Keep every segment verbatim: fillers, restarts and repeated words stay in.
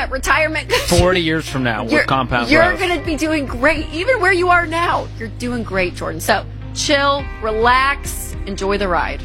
that retirement. Forty years from now, with compound You're growth. going to be doing great, even where you are now. You're doing great, Jordan. So chill, relax, enjoy the ride.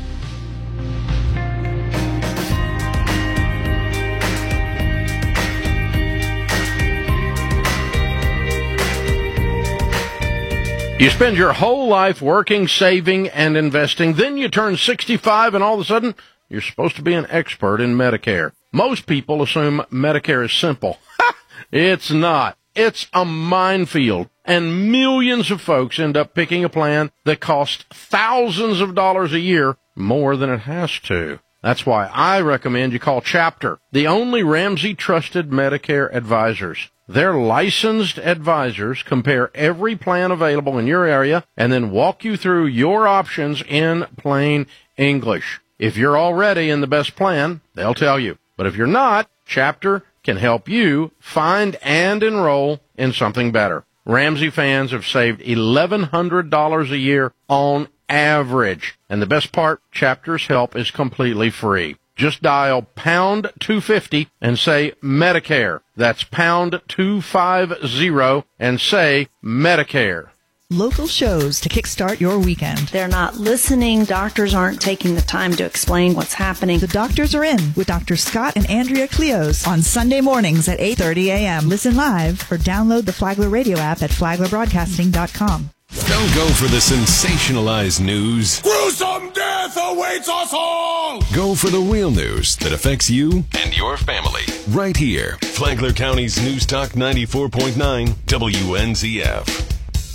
You spend your whole life working, saving, and investing. Then you turn sixty-five, and all of a sudden, you're supposed to be an expert in Medicare. Most people assume Medicare is simple. It's not. It's a minefield. And millions of folks end up picking a plan that costs thousands of dollars a year more than it has to. That's why I recommend you call Chapter, the only Ramsey-trusted Medicare advisors. Their licensed advisors compare every plan available in your area and then walk you through your options in plain English. If you're already in the best plan, they'll tell you. But if you're not, Chapter can help you find and enroll in something better. Ramsey fans have saved eleven hundred dollars a year on average. And the best part, Chapter's help is completely free. Just dial pound two fifty and say Medicare. That's pound two fifty and say Medicare. Local shows to kickstart your weekend. They're not listening. Doctors aren't taking the time to explain what's happening. The Doctors Are In with Doctor Scott and Andrea Cleos on Sunday mornings at eight thirty a.m. Listen live or download the Flagler Radio app at flagler broadcasting dot com. Don't go for the sensationalized news. Gruesome death awaits us all! Go for the real news that affects you and your family. Right here, Flagler County's News Talk ninety-four point nine W N Z F.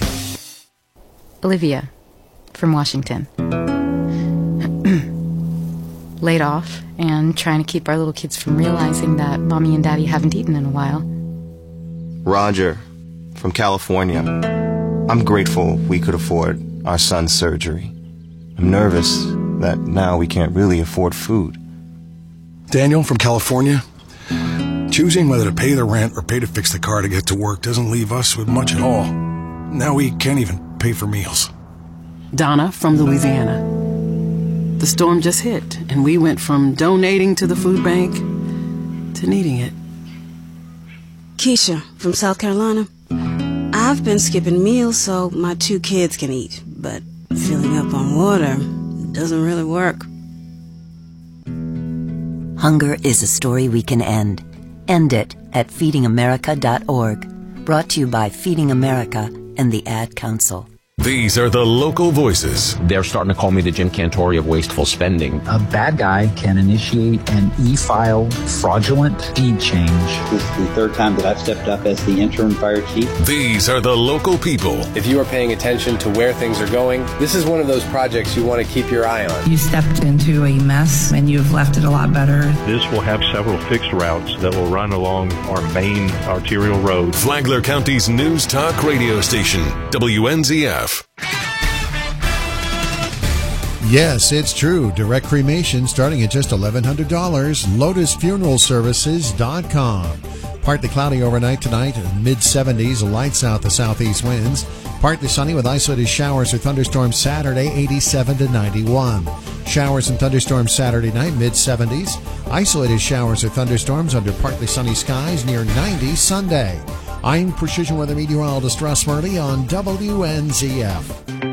Olivia from Washington. Laid off and trying to keep our little kids from realizing that Mommy and Daddy haven't eaten in a while. Roger from California. I'm grateful we could afford our son's surgery. I'm nervous that now we can't really afford food. Daniel from California. Choosing whether to pay the rent or pay to fix the car to get to work doesn't leave us with much at all. Now we can't even pay for meals. Donna from Louisiana. The storm just hit, and we went from donating to the food bank to needing it. Keisha from South Carolina. I've been skipping meals so my two kids can eat, but filling up on water doesn't really work. Hunger is a story we can end. End it at feeding america dot org. Brought to you by Feeding America and the Ad Council. These are the local voices. They're starting to call me the Jim Cantori of wasteful spending. A bad guy can initiate an e-file fraudulent deed change. This is the third time that I've stepped up as the interim fire chief. These are the local people. If you are paying attention to where things are going, this is one of those projects you want to keep your eye on. You stepped into a mess and you've left it a lot better. This will have several fixed routes that will run along our main arterial road. Flagler County's News Talk radio station, W N Z F. Yes, it's true. Direct cremation starting at just eleven hundred dollars. Lotus Funeral Services dot com. Partly cloudy overnight tonight, mid seventies, lights out the southeast winds. Partly sunny with isolated showers or thunderstorms Saturday, eighty-seven to ninety-one. Showers and thunderstorms Saturday night, mid seventies. Isolated showers or thunderstorms under partly sunny skies near ninety Sunday. I'm Precision Weather Meteorologist Russ Murray on W N Z F.